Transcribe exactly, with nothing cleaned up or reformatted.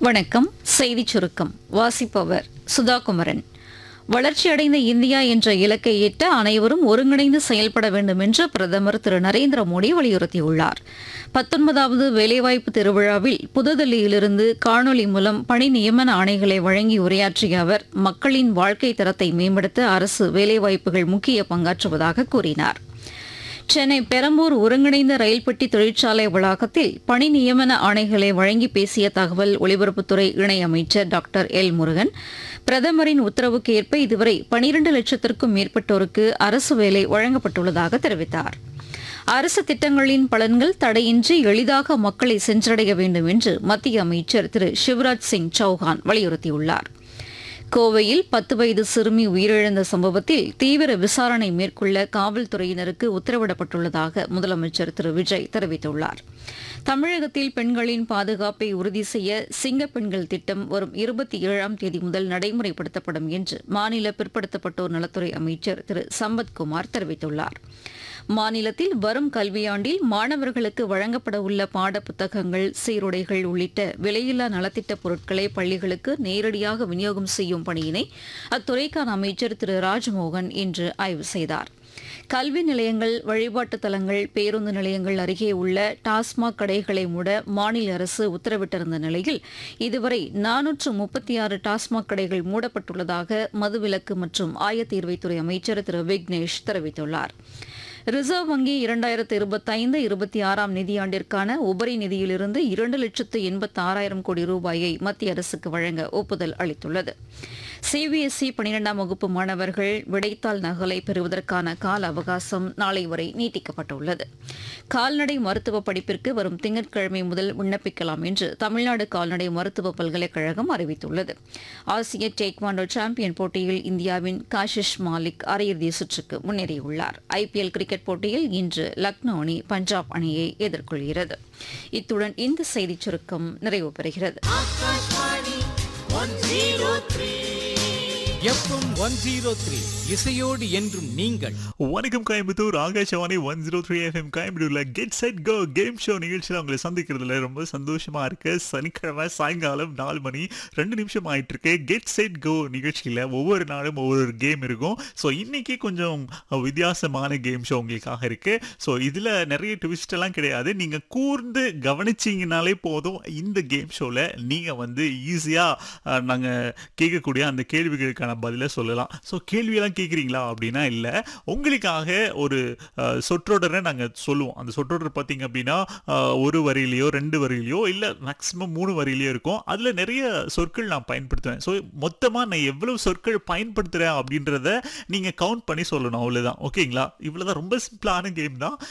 வணக்கம். செய்திச் சுருக்கம் வாசிப்பவர் சுதாகுமரன். வளர்ச்சியடைந்த இந்தியா என்ற இலக்கை எட்ட அனைவரும் ஒருங்கிணைந்து செயல்பட வேண்டும் என்று பிரதமர் திரு நரேந்திர மோடி வலியுறுத்தியுள்ளார். பத்தொன்பதாவது வேலைவாய்ப்பு திருவிழாவில் புதுதில்லியிலிருந்து காணொலி மூலம் பணி நியமன ஆணைகளை வழங்கி உரையாற்றிய அவர் மக்களின் வாழ்க்கை தரத்தை மேம்படுத்த அரசு வேலைவாய்ப்புகள் முக்கிய பங்காற்றுவதாக கூறினார். சென்னை பெரம்பூர் ஒருங்கிணைந்த ரயில் பெட்டி தொழிற்சாலை வளாகத்தில் பணி நியமன ஆணைகளை வழங்கி பேசிய தகவல் ஒலிபரப்புத்துறை இணையமைச்சர் டாக்டர் எல் முருகன், பிரதமரின் உத்தரவுக்கு ஏற்ப இதுவரை பனிரண்டு லட்சத்திற்கும் மேற்பட்டோருக்கு அரசு வேலை வழங்கப்பட்டுள்ளதாக தெரிவித்தார். அரசு திட்டங்களின் பலன்கள் தடையின்றி எளிதாக மக்களை சென்றடைய வேண்டும் என்று மத்திய அமைச்சர் திரு சிவராஜ் சிங் சௌஹான் வலியுறுத்தியுள்ளார். கோவையில் பத்து வயது சிறுமி உயிரிழந்த சம்பவத்தில் தீவிர விசாரணை மேற்கொள்ள காவல்துறையினருக்கு உத்தரவிடப்பட்டுள்ளதாக முதலமைச்சர் திரு விஜய் தெரிவித்துள்ளார். தமிழகத்தில் பெண்களின் பாதுகாப்பை உறுதி செய்ய சிங்க பெண்கள் திட்டம் வரும் இருபத்தி ஏழாம் தேதி முதல் நடைமுறைப்படுத்தப்படும் என்று மாநில பிற்படுத்தப்பட்டோர் நலத்துறை அமைச்சர் திரு சம்பத்குமார் தெரிவித்துள்ளார். மாநிலத்தில் வரும் கல்வியாண்டில் மாணவர்களுக்கு வழங்கப்பட உள்ள பாட புத்தகங்கள், சீருடைகள் உள்ளிட்ட விலையில்லா நலத்திட்ட பொருட்களை பள்ளிகளுக்கு நேரடியாக விநியோகம் செய்யும் பணியினை அத்துறைக்கான அமைச்சர் திரு ராஜ்மோகன் இன்று ஆய்வு செய்தார். கல்வி நிலையங்கள், வழிபாட்டு தலங்கள், பேருந்து நிலையங்கள் அருகே உள்ள டாஸ்மாக் கடைகளை மூட மாநில அரசு உத்தரவிட்டிருந்த நிலையில் இதுவரை நானூற்று முப்பத்தி ஆறு டாஸ்மாக் கடைகள் மூடப்பட்டுள்ளதாக மதுவிலக்கு மற்றும் ஆயத்தீர்வைத்துறை அமைச்சர் திரு விக்னேஷ் தெரிவித்துள்ளார். ரிசர்வ் வங்கி இரண்டாயிரத்து இருபத்தைந்து இருபத்தி ஆறாம் நிதியாண்டிற்கான உபரி நிதியிலிருந்து இரண்டு லட்சத்து எண்பத்தி ஆறாயிரம் கோடி ரூபாயை மத்திய அரசுக்கு வழங்க ஒப்புதல் அளித்துள்ளது. சிபிஎஸ்இ பனிரெண்டாம் வகுப்பு மாணவர்கள் விடைத்தாள் நகலை பெறுவதற்கான கால அவகாசம் நாளை வரை நீட்டிக்கப்பட்டுள்ளது. கால்நடை மருத்துவ படிப்பிற்கு வரும் திங்கட்கிழமை முதல் விண்ணப்பிக்கலாம் என்று தமிழ்நாடு கால்நடை மருத்துவ பல்கலைக்கழகம் அறிவித்துள்ளது. ஆசிய டேக்வாண்டோ சாம்பியன் போட்டியில் இந்தியாவின் காஷிஷ் மாலிக் அரையிறுதி சுற்றுக்கு முன்னேறியுள்ளார். ஐபிஎல் கிரிக்கெட் போட்டியில் இன்று லக்னோ அணி பஞ்சாப் அணியை எதிர்கொள்கிறது. இத்துடன் இந்த செய்திச் சுருக்கம் நிறைவு பெறுகிறது. எஃப்எம் ஒன் ஜீரோ த்ரீ இசையோடு என்றும் நீங்கள். வணக்கம் Coimbatore, Akashvani one zero three FM கோயம்புத்தூர்ல get set go game show நிகழ்ச்சியில் உங்களை சந்திக்கிறதுல ரொம்ப சந்தோஷமா இருக்கு. சனிக்கிழமை சாயங்காலம் நாலு மணி ரெண்டு நிமிஷம் ஆயிட்டு இருக்கு. கெட் செட் கோ நிகழ்ச்சியில ஒவ்வொரு நாளும் ஒவ்வொரு கேம் இருக்கும். ஸோ இன்னைக்கு கொஞ்சம் வித்தியாசமான கேம் ஷோ உங்களுக்காக இருக்கு. ஸோ இதுல நிறைய ட்விஸ்ட் எல்லாம் கிடையாது. நீங்க கூர்ந்து கவனிச்சீங்கனாலே போதும், இந்த கேம் ஷோல நீங்க வந்து ஈஸியா நாங்க கேட்கக்கூடிய அந்த கேள்விகளுக்கான பதில சொல்லலாம். ஸோ கேள்வியெல்லாம் கேட்குறீங்களா அப்படின்னா இல்லை, உங்களுக்காக ஒரு சொற்றொடரை நாங்கள் சொல்லுவோம். அந்த சொற்றொடர் பார்த்தீங்க அப்படின்னா ஒரு வரியிலையோ ரெண்டு வரியிலையோ இல்லை மேக்ஸிமம் மூணு வரியிலையோ இருக்கும். அதில் நிறைய சொற்கள் நான் பயன்படுத்துவேன். ஸோ மொத்தமாக நான் எவ்வளவு சொற்கள் பயன்படுத்துகிறேன் அப்படின்றத நீங்கள் கவுண்ட் பண்ணி சொல்லணும். அவ்வளோதான், ஓகேங்களா? இவ்வளோதான், ரொம்ப சிம்பிளான கேம் தான்.